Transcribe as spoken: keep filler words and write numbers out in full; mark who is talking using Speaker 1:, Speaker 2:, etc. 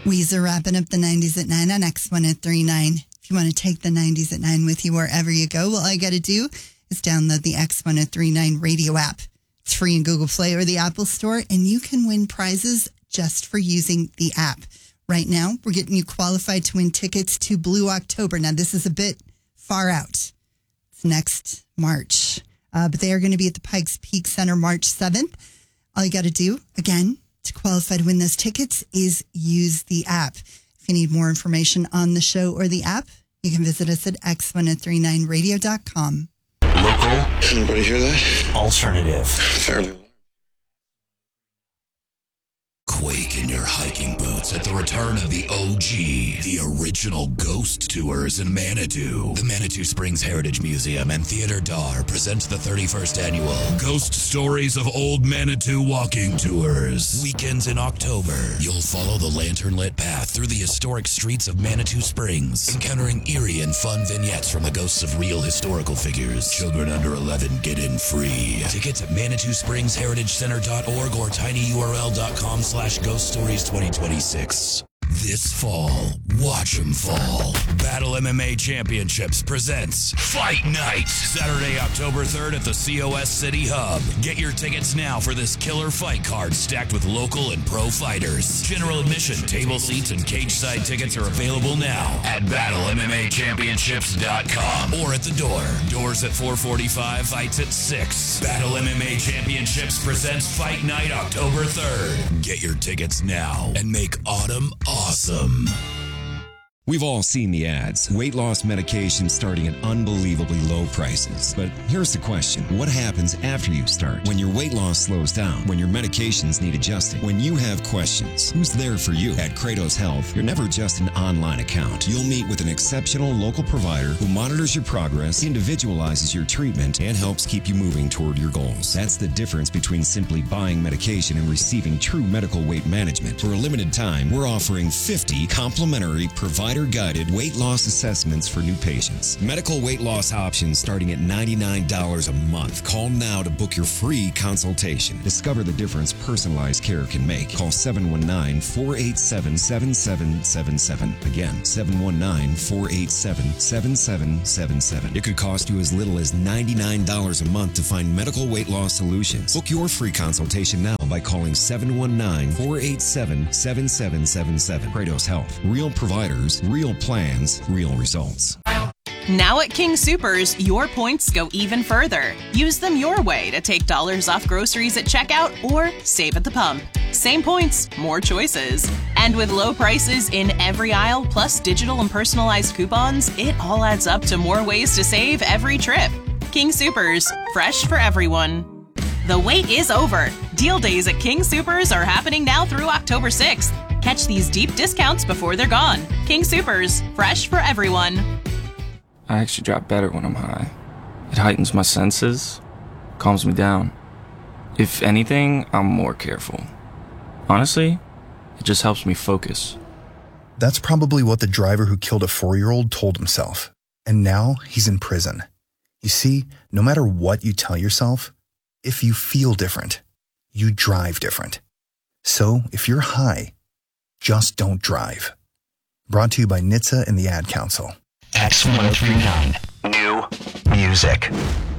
Speaker 1: Weezer wrapping up the nineties at nine on X one thirty-nine. If you want to take the nineties at nine with you wherever you go, well, all you got to do is download the X one thirty-nine radio app. It's free in Google Play or the Apple Store, and you can win prizes just for using the app. Right now, we're getting you qualified to win tickets to Blue October. Now, this is a bit far out. It's next March. Uh, but they are going to be at the Pikes Peak Center March seventh. All you got to do, again, to qualify to win those tickets is use the app. If you need more information on the show or the app, you can visit us at x one thirty-nine radio dot com.
Speaker 2: Local.
Speaker 3: Anybody hear that?
Speaker 2: Alternative.
Speaker 3: Fairly.
Speaker 4: Quake in your hiking boots at the return of the O G, the original Ghost Tours in Manitou. The Manitou Springs Heritage Museum and Theater Dar present the thirty-first annual Ghost Stories of Old Manitou Walking Tours. Weekends in October, you'll follow the lantern-lit path through the historic streets of Manitou Springs, encountering eerie and fun vignettes from the ghosts of real historical figures. Children under eleven get in free. Tickets at manitou springs heritage center dot org or tinyurl.com slash Ghost Stories twenty twenty-six. This fall, watch 'em fall. Battle M M A Championships presents Fight Night, Saturday, October third at the C O S City Hub. Get your tickets now for this killer fight card stacked with local and pro fighters. General admission, table seats, and cage side tickets are available now at battle m m a championships dot com or at the door. Doors at four forty-five, fights at six. Battle M M A Championships presents Fight Night, October third. Get your tickets now and make autumn awesome. Awesome.
Speaker 5: We've all seen the ads. Weight loss medication starting at unbelievably low prices. But here's the question. What happens after you start? When your weight loss slows down? When your medications need adjusting? When you have questions? Who's there for you? At Kratos Health, you're never just an online account. You'll meet with an exceptional local provider who monitors your progress, individualizes your treatment, and helps keep you moving toward your goals. That's the difference between simply buying medication and receiving true medical weight management. For a limited time, we're offering fifty complimentary provider guided weight loss assessments for new patients. Medical weight loss options starting at ninety-nine dollars a month. Call now to book your free consultation. Discover the difference personalized care can make. Call seven one nine, four eight seven, seven seven seven seven. Again, seven one nine, four eight seven, seven seven seven seven. It could cost you as little as ninety-nine dollars a month to find medical weight loss solutions. Book your free consultation now by calling seven one nine, four eight seven, seven seven seven seven. Kratos Health. Real providers, real plans, real results.
Speaker 6: Now at King Soopers, your points go even further. Use them your way to take dollars off groceries at checkout or save at the pump. Same points, more choices. And with low prices in every aisle, plus digital and personalized coupons, it all adds up to more ways to save every trip. King Soopers, fresh for everyone. The wait is over. Deal days at King Soopers are happening now through October sixth. Catch these deep discounts before they're gone. King Soopers, fresh for everyone.
Speaker 7: I actually drop better when I'm high. It heightens my senses, calms me down. If anything, I'm more careful. Honestly, it just helps me focus.
Speaker 8: That's probably what the driver who killed a four-year-old told himself. And now he's in prison. You see, no matter what you tell yourself, if you feel different, you drive different. So if you're high, just don't drive. Brought to you by N H T S A and the Ad Council.
Speaker 2: X one thirty-nine. New music.